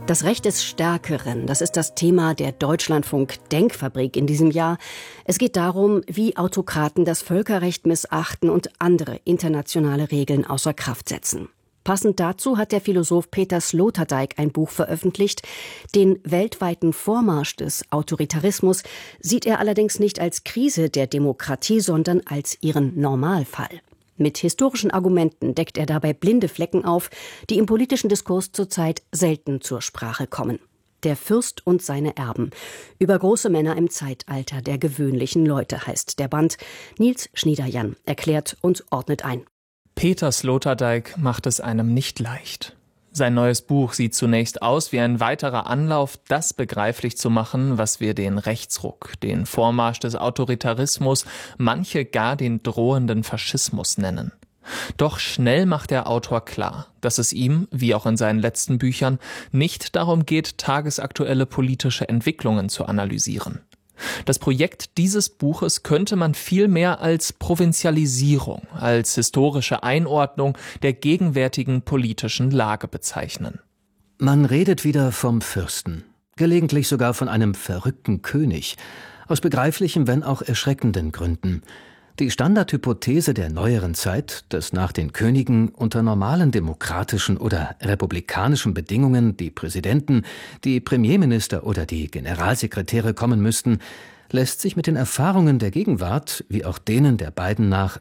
Das Recht des Stärkeren, das ist das Thema der Deutschlandfunk-Denkfabrik in diesem Jahr. Es geht darum, wie Autokraten das Völkerrecht missachten und andere internationale Regeln außer Kraft setzen. Passend dazu hat der Philosoph Peter Sloterdijk ein Buch veröffentlicht. Den weltweiten Vormarsch des Autoritarismus sieht er allerdings nicht als Krise der Demokratie, sondern als ihren Normalfall. Mit historischen Argumenten deckt er dabei blinde Flecken auf, die im politischen Diskurs zurzeit selten zur Sprache kommen. Der Fürst und seine Erben. Über große Männer im Zeitalter der gewöhnlichen Leute heißt der Band. Nils Schniederjan erklärt und ordnet ein. Peter Sloterdijk macht es einem nicht leicht. Sein neues Buch sieht zunächst aus wie ein weiterer Anlauf, das begreiflich zu machen, was wir den Rechtsruck, den Vormarsch des Autoritarismus, manche gar den drohenden Faschismus nennen. Doch schnell macht der Autor klar, dass es ihm, wie auch in seinen letzten Büchern, nicht darum geht, tagesaktuelle politische Entwicklungen zu analysieren. Das Projekt dieses Buches könnte man vielmehr als Provinzialisierung, als historische Einordnung der gegenwärtigen politischen Lage bezeichnen. Man redet wieder vom Fürsten, gelegentlich sogar von einem verrückten König, aus begreiflichen, wenn auch erschreckenden Gründen. Die Standardhypothese der neueren Zeit, dass nach den Königen unter normalen demokratischen oder republikanischen Bedingungen die Präsidenten, die Premierminister oder die Generalsekretäre kommen müssten, lässt sich mit den Erfahrungen der Gegenwart, wie auch denen der beiden nach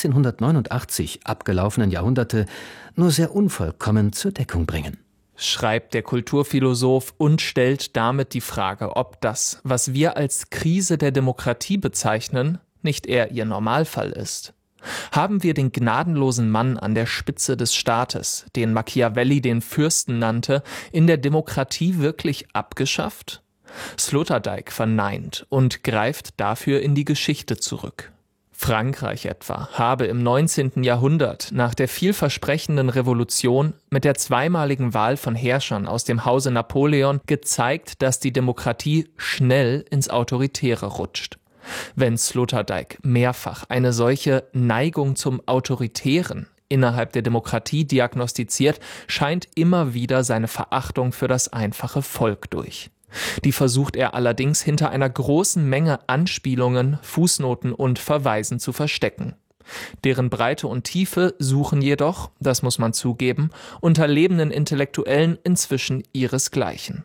1789 abgelaufenen Jahrhunderte, nur sehr unvollkommen zur Deckung bringen. Schreibt der Kulturphilosoph und stellt damit die Frage, ob das, was wir als Krise der Demokratie bezeichnen, nicht eher ihr Normalfall ist. Haben wir den gnadenlosen Mann an der Spitze des Staates, den Machiavelli den Fürsten nannte, in der Demokratie wirklich abgeschafft? Sloterdijk verneint und greift dafür in die Geschichte zurück. Frankreich etwa habe im 19. Jahrhundert nach der vielversprechenden Revolution mit der zweimaligen Wahl von Herrschern aus dem Hause Napoleon gezeigt, dass die Demokratie schnell ins Autoritäre rutscht. Wenn Sloterdijk mehrfach eine solche Neigung zum Autoritären innerhalb der Demokratie diagnostiziert, scheint immer wieder seine Verachtung für das einfache Volk durch. Die versucht er allerdings hinter einer großen Menge Anspielungen, Fußnoten und Verweisen zu verstecken. Deren Breite und Tiefe suchen jedoch, das muss man zugeben, unter lebenden Intellektuellen inzwischen ihresgleichen.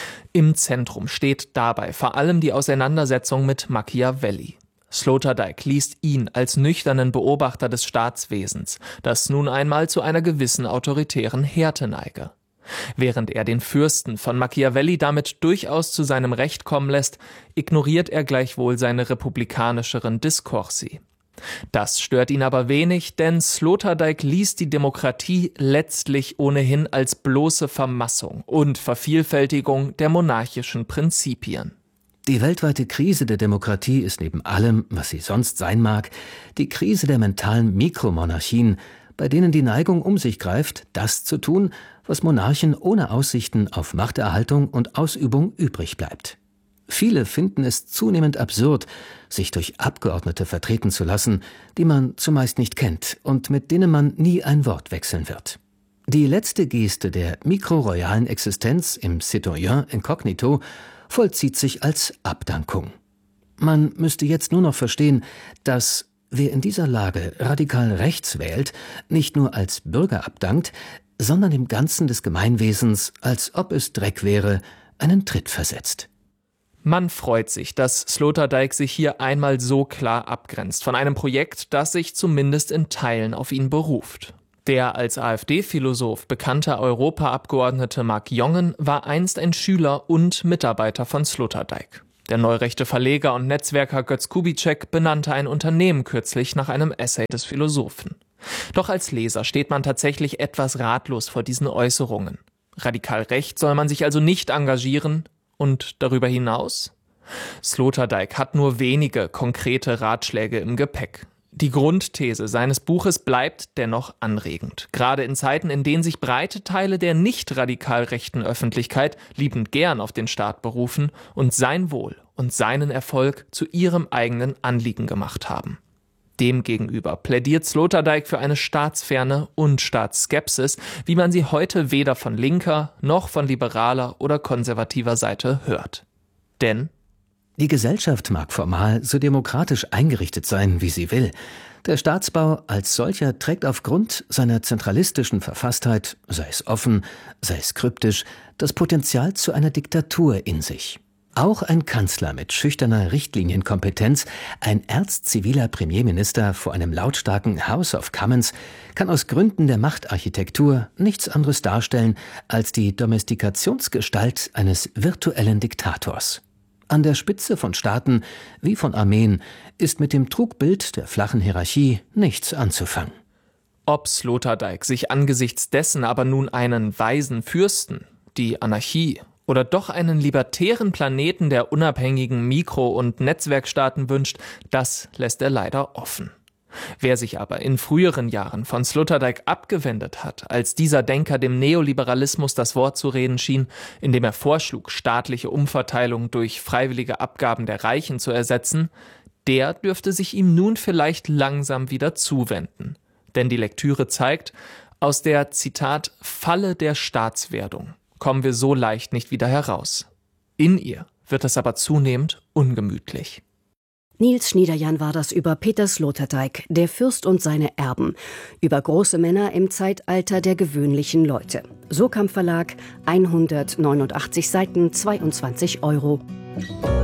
Im Zentrum steht dabei vor allem die Auseinandersetzung mit Machiavelli. Sloterdijk liest ihn als nüchternen Beobachter des Staatswesens, das nun einmal zu einer gewissen autoritären Härte neige. Während er den Fürsten von Machiavelli damit durchaus zu seinem Recht kommen lässt, ignoriert er gleichwohl seine republikanischeren Diskursi. Das stört ihn aber wenig, denn Sloterdijk liest die Demokratie letztlich ohnehin als bloße Vermassung und Vervielfältigung der monarchischen Prinzipien. Die weltweite Krise der Demokratie ist neben allem, was sie sonst sein mag, die Krise der mentalen Mikromonarchien, bei denen die Neigung um sich greift, das zu tun, was Monarchen ohne Aussichten auf Machterhaltung und Ausübung übrig bleibt. Viele finden es zunehmend absurd, sich durch Abgeordnete vertreten zu lassen, die man zumeist nicht kennt und mit denen man nie ein Wort wechseln wird. Die letzte Geste der mikroroyalen Existenz im Citoyen Incognito vollzieht sich als Abdankung. Man müsste jetzt nur noch verstehen, dass wer in dieser Lage radikal rechts wählt, nicht nur als Bürger abdankt, sondern dem Ganzen des Gemeinwesens, als ob es Dreck wäre, einen Tritt versetzt. Man freut sich, dass Sloterdijk sich hier einmal so klar abgrenzt von einem Projekt, das sich zumindest in Teilen auf ihn beruft. Der als AfD-Philosoph bekannte Europaabgeordnete Marc Jongen war einst ein Schüler und Mitarbeiter von Sloterdijk. Der neurechte Verleger und Netzwerker Götz Kubitschek benannte ein Unternehmen kürzlich nach einem Essay des Philosophen. Doch als Leser steht man tatsächlich etwas ratlos vor diesen Äußerungen. Radikal recht soll man sich also nicht engagieren. Und darüber hinaus? Sloterdijk hat nur wenige konkrete Ratschläge im Gepäck. Die Grundthese seines Buches bleibt dennoch anregend. Gerade in Zeiten, in denen sich breite Teile der nicht radikal rechten Öffentlichkeit liebend gern auf den Staat berufen und sein Wohl und seinen Erfolg zu ihrem eigenen Anliegen gemacht haben. Demgegenüber plädiert Sloterdijk für eine Staatsferne und Staatsskepsis, wie man sie heute weder von linker noch von liberaler oder konservativer Seite hört. Denn die Gesellschaft mag formal so demokratisch eingerichtet sein, wie sie will. Der Staatsbau als solcher trägt aufgrund seiner zentralistischen Verfasstheit, sei es offen, sei es kryptisch, das Potenzial zu einer Diktatur in sich. Auch ein Kanzler mit schüchterner Richtlinienkompetenz, ein erzziviler Premierminister vor einem lautstarken House of Commons, kann aus Gründen der Machtarchitektur nichts anderes darstellen als die Domestikationsgestalt eines virtuellen Diktators. An der Spitze von Staaten wie von Armeen ist mit dem Trugbild der flachen Hierarchie nichts anzufangen. ob Sloterdijk sich angesichts dessen aber nun einen weisen Fürsten, die Anarchie oder doch einen libertären Planeten der unabhängigen Mikro- und Netzwerkstaaten wünscht, das lässt er leider offen. Wer sich aber in früheren Jahren von Sloterdijk abgewendet hat, als dieser Denker dem Neoliberalismus das Wort zu reden schien, indem er vorschlug, staatliche Umverteilung durch freiwillige Abgaben der Reichen zu ersetzen, der dürfte sich ihm nun vielleicht langsam wieder zuwenden. Denn die Lektüre zeigt, aus der, Zitat, Falle der Staatswerdung kommen wir so leicht nicht wieder heraus. In ihr wird es aber zunehmend ungemütlich. Nils Schniederjan war das über Peter Sloterdijk, der Fürst und seine Erben, über große Männer im Zeitalter der gewöhnlichen Leute. Sokamp Verlag, 189 Seiten, 22 €.